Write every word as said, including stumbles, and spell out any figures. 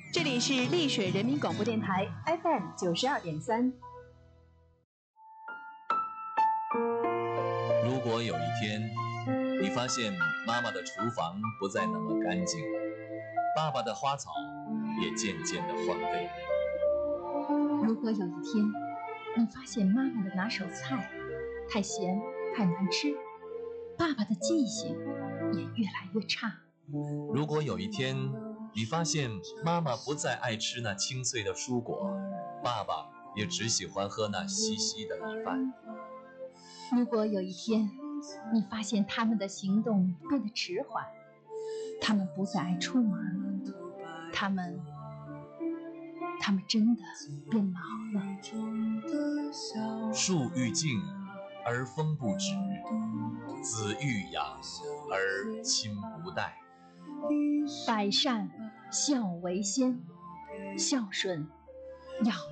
这里是丽水人民广播电台 F M 九十二点三。 如果有一天，你发现妈妈的厨房不再那么干净，爸爸的花草也渐渐的荒废。 如果有一天，你发现妈妈的拿手菜太咸太难吃，爸爸的记性也越来越差。 如果有一天，你发现妈妈不再爱吃那清脆的蔬果，爸爸也只喜欢喝那稀稀的米饭。 如果有一天，你发现他们的行动变得迟缓，他们不再爱出门，他们他们真的变老了。 树欲静而风不止，子欲养而亲不待。 百善孝为先，孝顺要